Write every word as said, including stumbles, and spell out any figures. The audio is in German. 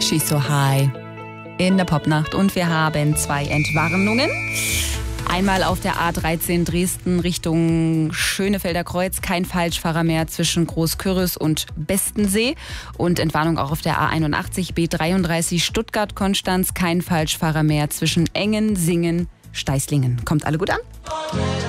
She's So High in der Popnacht. Und wir haben zwei Entwarnungen. Einmal auf der A dreizehn Dresden Richtung Schönefelder Kreuz. Kein Falschfahrer mehr zwischen Großküris und Bestensee. Und Entwarnung auch auf der A einundachtzig B dreiunddreißig Stuttgart-Konstanz. Kein Falschfahrer mehr zwischen Engen, Singen, Steißlingen. Kommt alle gut an?